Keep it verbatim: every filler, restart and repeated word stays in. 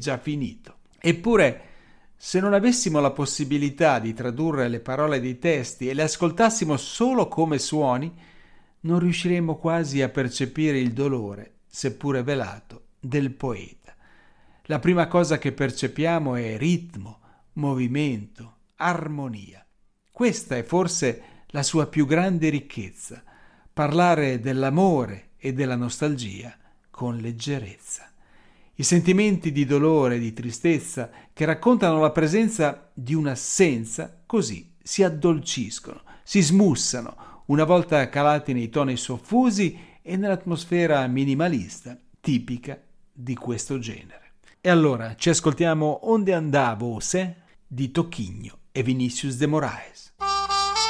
già finito. Eppure, se non avessimo la possibilità di tradurre le parole dei testi e le ascoltassimo solo come suoni, non riusciremmo quasi a percepire il dolore, seppure velato, del poeta. La prima cosa che percepiamo è ritmo, movimento, armonia. Questa è forse la sua più grande ricchezza, parlare dell'amore e della nostalgia con leggerezza. I sentimenti di dolore e di tristezza che raccontano la presenza di un'assenza così si addolciscono, si smussano, una volta calati nei toni soffusi e nell'atmosfera minimalista tipica di questo genere. E allora ci ascoltiamo Onde andavo, se? Di Toquinho e Vinicius de Moraes.